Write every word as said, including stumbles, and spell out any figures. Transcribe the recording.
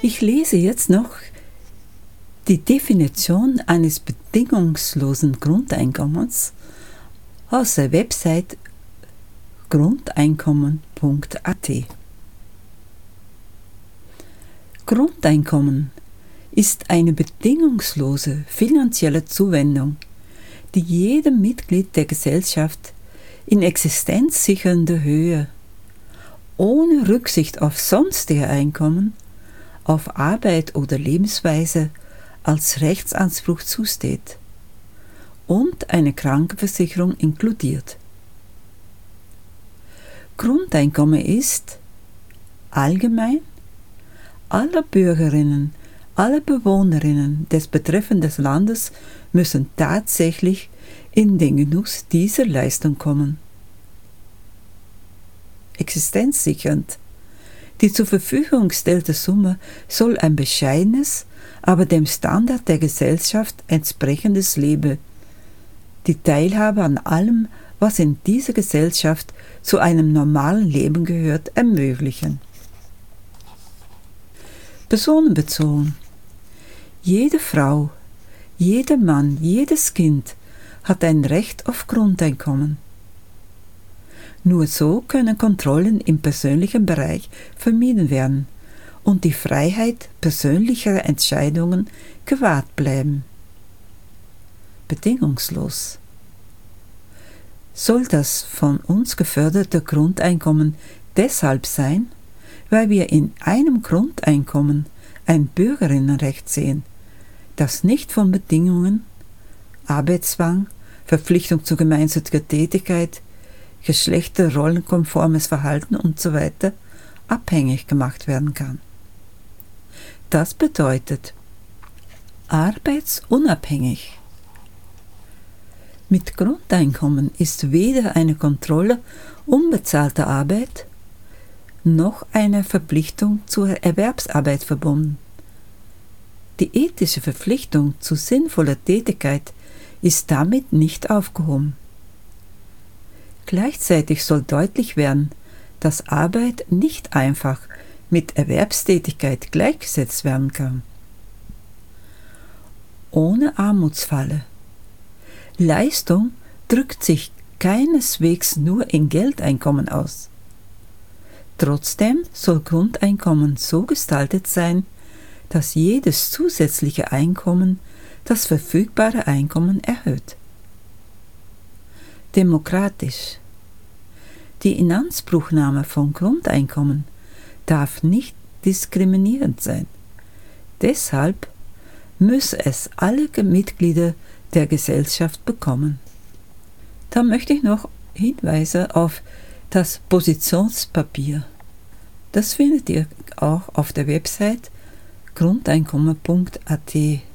Ich lese jetzt noch die Definition eines bedingungslosen Grundeinkommens aus der Website grundeinkommen punkt a t. Grundeinkommen ist eine bedingungslose finanzielle Zuwendung, die jedem Mitglied der Gesellschaft in existenzsichernder Höhe, ohne Rücksicht auf sonstige Einkommen, auf Arbeit oder Lebensweise als Rechtsanspruch zusteht und eine Krankenversicherung inkludiert. Grundeinkommen ist allgemein alle Bürgerinnen, alle Bewohnerinnen des betreffenden Landes müssen tatsächlich in den Genuss dieser Leistung kommen. Existenzsichernd. Die zur Verfügung gestellte Summe soll ein bescheidenes, aber dem Standard der Gesellschaft entsprechendes Leben, die Teilhabe an allem, was in dieser Gesellschaft zu einem normalen Leben gehört, ermöglichen. Personenbezogen. Jede Frau, jeder Mann, jedes Kind hat ein Recht auf Grundeinkommen. Nur so können Kontrollen im persönlichen Bereich vermieden werden und die Freiheit persönlicher Entscheidungen gewahrt bleiben. Bedingungslos. Soll das von uns geförderte Grundeinkommen deshalb sein, weil wir in einem Grundeinkommen ein Bürgerinnenrecht sehen, das nicht von Bedingungen, Arbeitszwang, Verpflichtung zu gemeinnütziger Tätigkeit, geschlechterrollenkonformes Verhalten usw. abhängig gemacht werden kann. Das bedeutet arbeitsunabhängig. Mit Grundeinkommen ist weder eine Kontrolle unbezahlter Arbeit noch eine Verpflichtung zur Erwerbsarbeit verbunden. Die ethische Verpflichtung zu sinnvoller Tätigkeit ist damit nicht aufgehoben. Gleichzeitig soll deutlich werden, dass Arbeit nicht einfach mit Erwerbstätigkeit gleichgesetzt werden kann. Ohne Armutsfalle. Leistung drückt sich keineswegs nur in Geldeinkommen aus. Trotzdem soll Grundeinkommen so gestaltet sein, dass jedes zusätzliche Einkommen das verfügbare Einkommen erhöht. Demokratisch. Die Inanspruchnahme von Grundeinkommen darf nicht diskriminierend sein. Deshalb müsse es alle Mitglieder der Gesellschaft bekommen. Da möchte ich noch Hinweise auf das Positionspapier. Das findet ihr auch auf der Website grundeinkommen punkt a t.